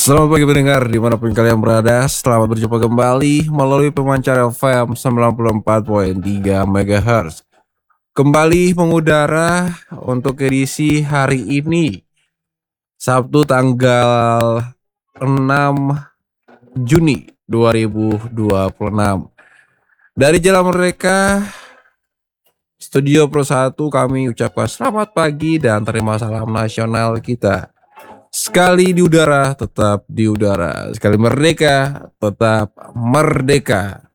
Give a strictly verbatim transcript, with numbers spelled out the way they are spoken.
Selamat pagi pendengar dimanapun kalian berada. Selamat berjumpa kembali melalui pemancar F M sembilan puluh empat koma tiga megahertz. Kembali mengudara untuk edisi hari ini, Sabtu tanggal enam Juni dua ribu dua puluh enam. Dari Jalan Merdeka Studio Pro satu kami ucapkan selamat pagi dan terima salam nasional kita. Sekali di udara, tetap di udara. Sekali merdeka, tetap merdeka.